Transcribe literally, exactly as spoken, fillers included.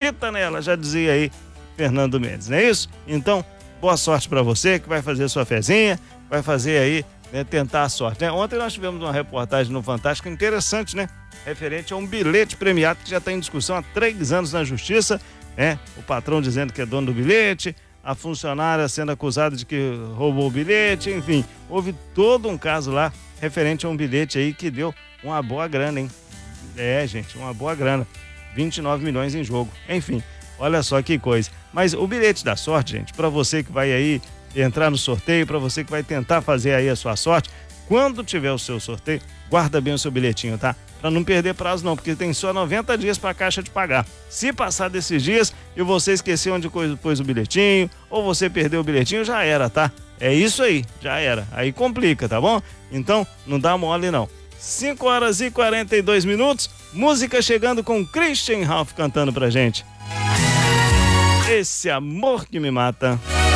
acredita nela, já dizia aí Fernando Mendes, não é isso? Então, boa sorte para você que vai fazer sua fezinha, vai fazer aí, né, tentar a sorte, né? Ontem nós tivemos uma reportagem no Fantástico interessante, né? Referente a um bilhete premiado que já está em discussão há três anos na justiça, né? O patrão dizendo que é dono do bilhete, a funcionária sendo acusada de que roubou o bilhete, enfim, houve todo um caso lá referente a um bilhete aí que deu uma boa grana, hein? É, gente, uma boa grana, vinte e nove milhões em jogo, enfim, olha só que coisa. Mas o bilhete da sorte, gente, para você que vai aí entrar no sorteio, para você que vai tentar fazer aí a sua sorte, quando tiver o seu sorteio, guarda bem o seu bilhetinho, tá? Para não perder prazo não, porque tem só noventa dias para a Caixa de pagar. Se passar desses dias e você esqueceu onde pôs o bilhetinho, ou você perdeu o bilhetinho, já era, tá? É isso aí, já era. Aí complica, tá bom? Então, não dá mole não. cinco horas e quarenta e dois minutos, música chegando com Christian Ralph cantando pra gente. Esse amor que me mata.